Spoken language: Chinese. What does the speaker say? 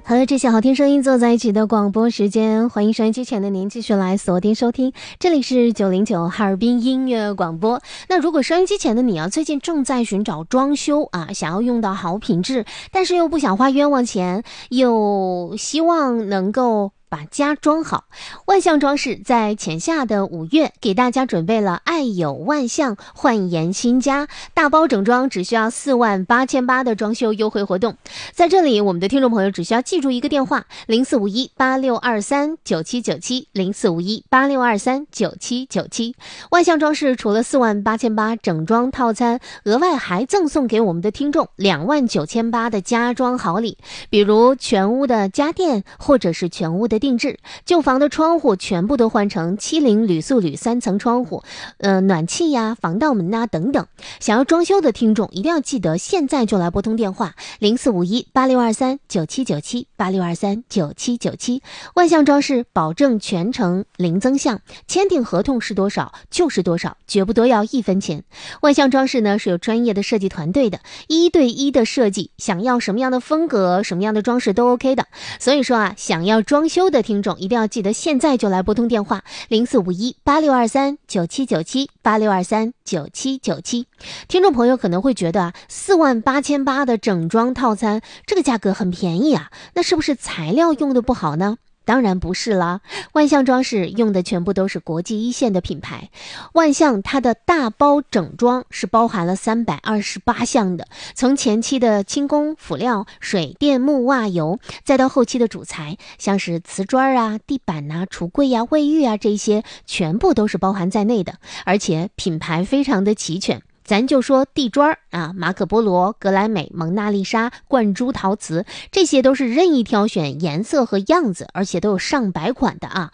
和这些好听声音坐在一起的广播时间，欢迎收音机前的您继续来锁定收听，这里是909哈尔滨音乐广播。那如果收音机前的你最近正在寻找装修想要用到好品质，但是又不想花冤枉钱，又希望能够把家装好，万象装饰在浅夏的5月给大家准备了爱有万象焕颜新家大包整装，只需要48800的装修优惠活动。在这里，我们的听众朋友只需要记住一个电话045186239797 045186239797。万象装饰除了48800整装套餐，额外还赠送给我们的听众29800的家装好礼，比如全屋的家电或者是全屋的定制，旧房的窗户全部都换成70铝塑铝3层窗户，暖气呀、防盗门等等。想要装修的听众一定要记得现在就来拨通电话045186239797 86239797。万象装饰保证全程零增项，签订合同是多少就是多少，绝不多要1分钱。万象装饰呢是有专业的设计团队的，1对1的设计，想要什么样的风格什么样的装饰都 OK 的。所以说想要装修的听众一定要记得现在就来拨通电话045186239797 86239797。听众朋友可能会觉得48800的整装套餐这个价格很便宜那是不是材料用的不好呢？当然不是啦，万象装饰用的全部都是国际1线的品牌。万象它的大包整装是包含了328项的，从前期的轻工辅料、水电木瓦油，再到后期的主材，像是瓷砖地板橱柜卫浴这些全部都是包含在内的，而且品牌非常的齐全。咱就说地砖马可波罗、格莱美、蒙娜丽莎、冠珠陶瓷，这些都是任意挑选颜色和样子，而且都有上百款的